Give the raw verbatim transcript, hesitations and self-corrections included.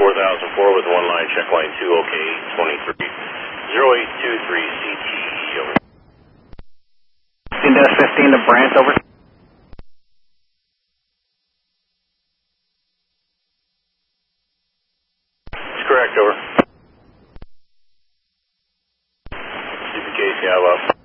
four thousand four with one line, check line two, OK, twenty-three, zero eight two three C T E, over. Index fifteen to Brant, over. That's correct, over. C P K, yeah, well.